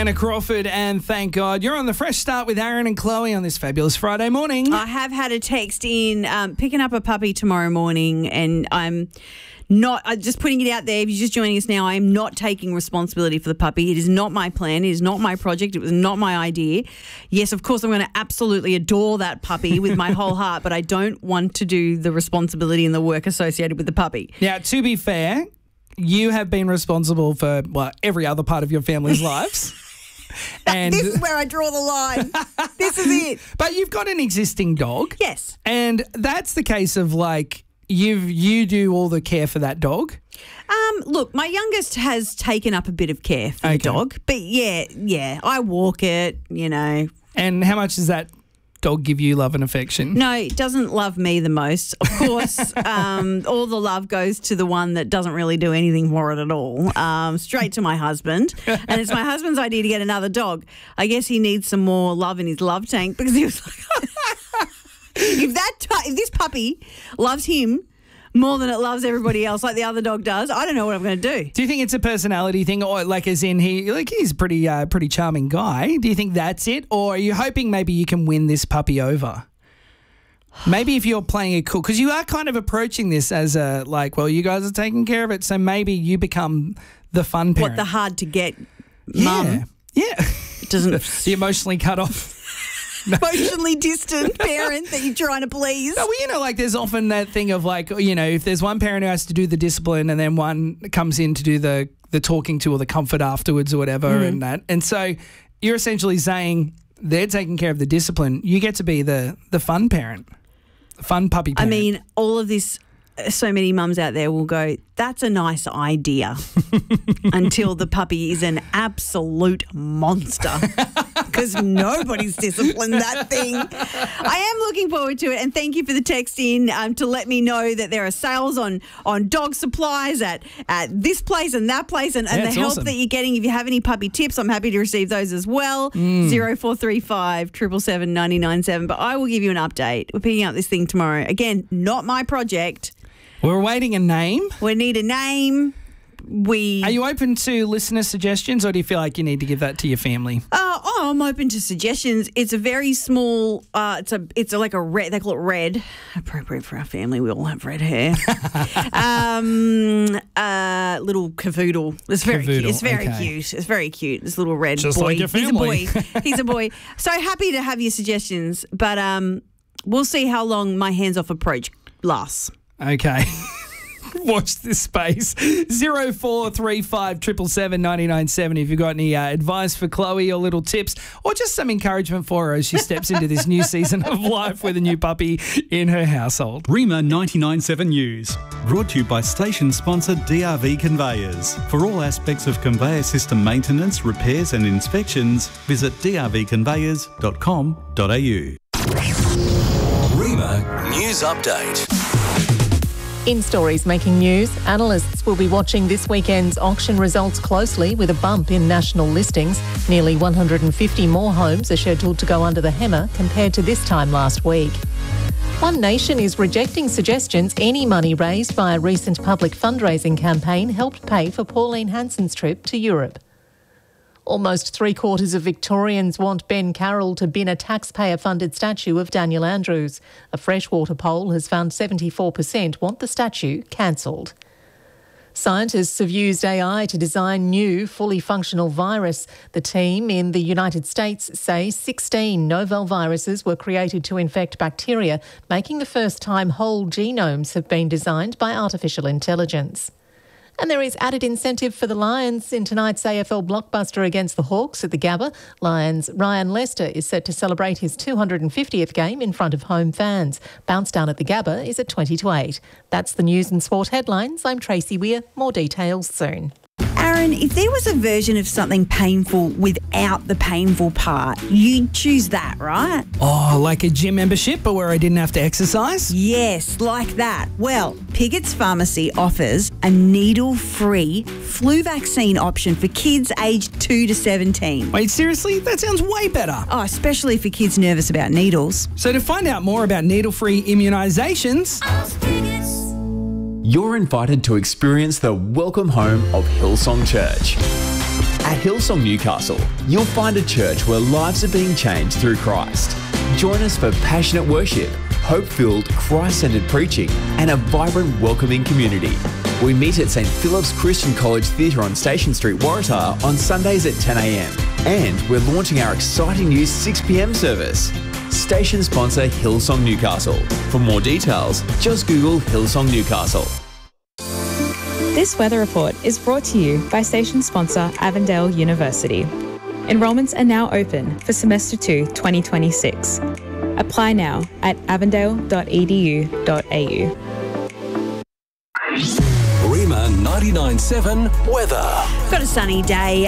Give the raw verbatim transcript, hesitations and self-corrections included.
Anna Crawford, and thank God you're on the Fresh Start with Aaron and Chloe on this fabulous Friday morning. I have had a text in um, picking up a puppy tomorrow morning, and I'm not uh, just putting it out there. If you're just joining us now, I am not taking responsibility for the puppy. It is not my plan. It is not my project. It was not my idea. Yes, of course, I'm going to absolutely adore that puppy with my whole heart, but I don't want to do the responsibility and the work associated with the puppy. Now, to be fair, you have been responsible for well, every other part of your family's lives. And this is where I draw the line. This is it. But you've got an existing dog. Yes. And that's the case of like you you do all the care for that dog. Um, look, my youngest has taken up a bit of care for Okay. the dog. But yeah, yeah, I walk it, you know. And how much does that dog give you love and affection? No, it doesn't love me the most. Of course, um, all the love goes to the one that doesn't really do anything for it at all, um, straight to my husband. And it's my husband's idea to get another dog. I guess he needs some more love in his love tank because he was like, if that t- if this puppy loves him more than it loves everybody else like the other dog does, I don't know what I'm going to do. Do you think it's a personality thing, or like as in he like he's a pretty uh, pretty charming guy? Do you think that's it, or are you hoping maybe you can win this puppy over? Maybe if you're playing it cool, because you are kind of approaching this as a like, well, you guys are taking care of it, so maybe you become the fun parent. What, the hard to get yeah. mum? Yeah, It doesn't the emotionally cut off. emotionally distant parent that you're trying to please. No, well, you know, like there's often that thing of like, you know, if there's one parent who has to do the discipline and then one comes in to do the the talking to or the comfort afterwards or whatever Mm. and that. And so you're essentially saying they're taking care of the discipline. You get to be the, the fun parent, the fun puppy I parent. mean, all of this, so many mums out there will go, that's a nice idea until the puppy is an absolute monster because nobody's disciplined that thing. I am looking forward to it, and thank you for the text in um, to let me know that there are sales on, on dog supplies at, at this place and that place and, and Yeah, the it's help awesome. that you're getting. If you have any puppy tips, I'm happy to receive those as well. Mm. zero four three five, seven seven seven, nine nine seven. But I will give you an update. We're picking up this thing tomorrow. Again, not my project. We're awaiting a name. We need a name. We Are you open to listener suggestions, or do you feel like you need to give that to your family? Uh, oh, I'm open to suggestions. It's a very small. Uh, it's a. It's a, like a red. They call it red. Appropriate for our family. We all have red hair. um, uh, little cavoodle. It's very. Cavoodle, Cute. It's very okay. cute. It's very cute. This little red Just boy. like your family. He's a boy. He's a boy. So happy to have your suggestions, but um, we'll see how long my hands-off approach lasts. Okay. Watch this space. zero four three five, seven seven seven, nine nine seven if you've got any uh, advice for Chloe or little tips or just some encouragement for her as she steps into this new season of life with a new puppy in her household. Rima ninety-nine point seven News, brought to you by station sponsor D R V Conveyors. For all aspects of conveyor system maintenance, repairs and inspections, visit d r v conveyors dot com dot a u. Rima News Update. In stories making news, analysts will be watching this weekend's auction results closely with a bump in national listings. Nearly one hundred fifty more homes are scheduled to go under the hammer compared to this time last week. One Nation is rejecting suggestions any money raised by a recent public fundraising campaign helped pay for Pauline Hanson's trip to Europe. Almost three quarters of Victorians want Ben Carroll to bin a taxpayer-funded statue of Daniel Andrews. A Freshwater poll has found seventy-four percent want the statue cancelled. Scientists have used A I to design new, fully functional virus. The team in the United States say sixteen novel viruses were created to infect bacteria, making the first time whole genomes have been designed by artificial intelligence. And there is added incentive for the Lions in tonight's A F L blockbuster against the Hawks at the Gabba. Lions' Ryan Lester is set to celebrate his two hundred fiftieth game in front of home fans. Bounce down at the Gabba is at twenty to eight. That's the news and sport headlines. I'm Tracy Weir. More details soon. Aaron, if there was a version of something painful without the painful part, you'd choose that, right? Oh, like a gym membership, but where I didn't have to exercise? Yes, like that. Well, Piggett's Pharmacy offers a needle-free flu vaccine option for kids aged two to seventeen. Wait, seriously? That sounds way better. Oh, especially for kids nervous about needles. So to find out more about needle-free immunisations, You're invited to experience the welcome home of Hillsong Church. At Hillsong Newcastle, you'll find a church where lives are being changed through Christ. Join us for passionate worship, hope-filled, Christ-centered preaching, and a vibrant, welcoming community. We meet at St Philip's Christian College Theatre on Station Street, Waratah on Sundays at ten a m. And we're launching our exciting new six p m service. Station sponsor Hillsong Newcastle. For more details, just Google Hillsong Newcastle. This weather report is brought to you by station sponsor Avondale University. Enrolments are now open for semester two twenty twenty-six. Apply now at avondale dot e d u dot a u. Rima ninety-nine point seven weather. Got a sunny day